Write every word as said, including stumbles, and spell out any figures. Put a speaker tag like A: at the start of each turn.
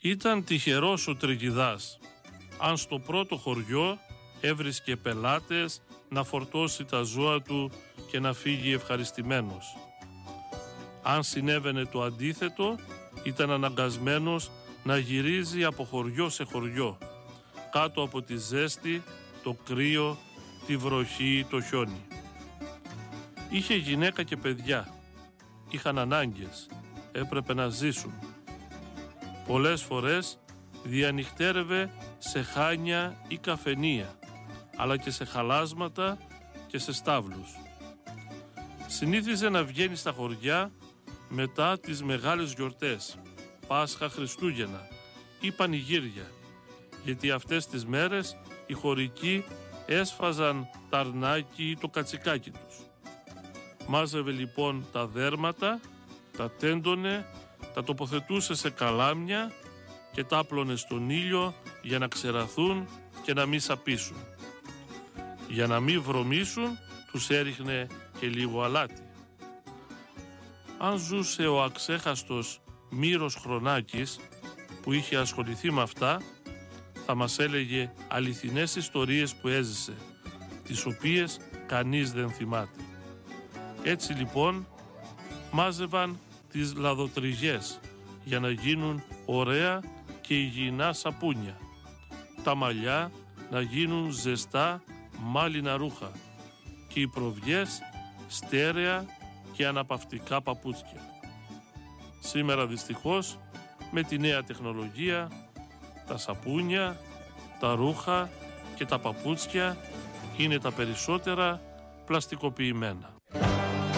A: Ήταν τυχερός ο Τριγιδάς, αν στο πρώτο χωριό έβρισκε πελάτες να φορτώσει τα ζώα του και να φύγει ευχαριστημένος. Αν συνέβαινε το αντίθετο, ήταν αναγκασμένος να γυρίζει από χωριό σε χωριό, κάτω από τη ζέστη, το κρύο, τη βροχή, το χιόνι. Είχε γυναίκα και παιδιά, είχαν ανάγκες, έπρεπε να ζήσουν. Πολλές φορές διανυχτέρευε σε χάνια ή καφενεία, αλλά και σε χαλάσματα και σε στάβλους. Συνήθιζε να βγαίνει στα χωριά μετά τις μεγάλες γιορτές, Πάσχα, Χριστούγεννα ή πανηγύρια, γιατί αυτές τις μέρες οι χωρικοί έσφαζαν τα αρνάκι ή το κατσικάκι τους. Μάζευε λοιπόν τα δέρματα, τα τέντωνε, τα τοποθετούσε σε καλάμια και τα άπλωνε στον ήλιο για να ξεραθούν και να μην σαπίσουν. Για να μην βρωμίσουν τους έριχνε και λίγο αλάτι. Αν ζούσε ο αξέχαστος Μύρος Χρονάκης που είχε ασχοληθεί με αυτά, θα μας έλεγε αληθινές ιστορίες που έζησε, τις οποίες κανείς δεν θυμάται. Έτσι λοιπόν μάζευαν τις λαδοτριγές για να γίνουν ωραία και υγιεινά σαπούνια, τα μαλλιά να γίνουν ζεστά μάλινα ρούχα και οι προβιές στέρεα και αναπαυτικά παπούτσια. Σήμερα δυστυχώς με τη νέα τεχνολογία τα σαπούνια, τα ρούχα και τα παπούτσια είναι τα περισσότερα πλαστικοποιημένα.